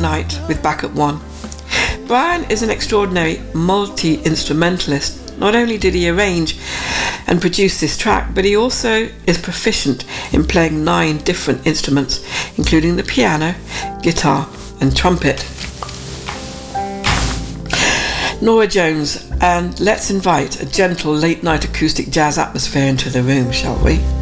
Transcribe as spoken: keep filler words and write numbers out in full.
Night with Backup One. Brian is an extraordinary multi-instrumentalist. Not only did he arrange and produce this track, but he also is proficient in playing nine different instruments, including the piano, guitar and trumpet. Norah Jones, and let's invite a gentle late night acoustic jazz atmosphere into the room, shall we?